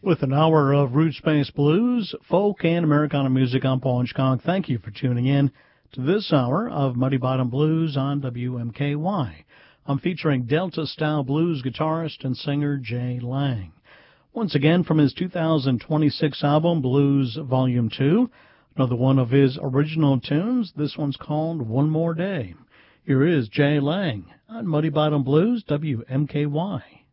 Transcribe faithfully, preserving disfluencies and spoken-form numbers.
With an hour of roots-based blues, folk, and Americana music, I'm Paul Hitchcock. Thank you for tuning in to this hour of Muddy Bottom Blues on W M K Y. I'm featuring Delta-style blues guitarist and singer Jay Lang. Once again, from his two thousand twenty-six album, Blues Volume two, another one of his original tunes. This one's called One More Day. Here is Jay Lang on Muddy Bottom Blues, W M K Y.